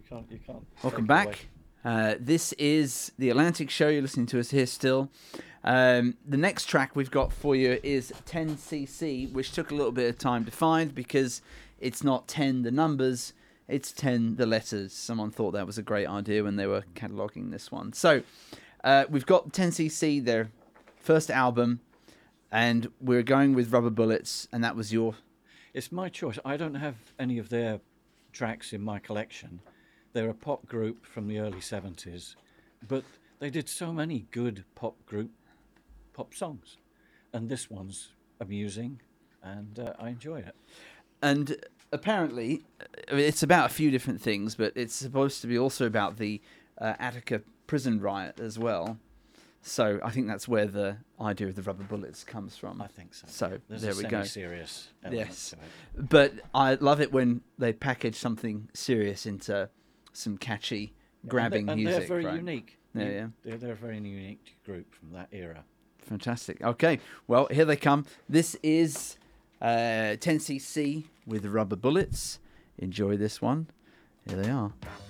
You can't. Welcome back. This is the Atlantic Show. You're listening to us here still. The next track we've got for you is 10cc, which took a little bit of time to find because it's not 10 the numbers, it's 10 the letters. Someone thought that was a great idea when they were cataloguing this one. So we've got 10cc, their first album, and we're going with Rubber Bullets, and that was your... It's my choice. I don't have any of their tracks in my collection. They're a pop group from the early 70s, but they did so many good pop songs, and this one's amusing, and I enjoy it. And apparently, it's about a few different things, but it's supposed to be also about the Attica prison riot as well. So I think that's where the idea of the Rubber Bullets comes from. I think so. So there's there a we go. Semi-serious element to it. But I love it when they package something serious into some catchy, grabbing music. And they're very right? unique. Yeah. They're a very unique group from that era. Fantastic. Okay, well, here they come. This is 10cc with Rubber Bullets. Enjoy this one. Here they are.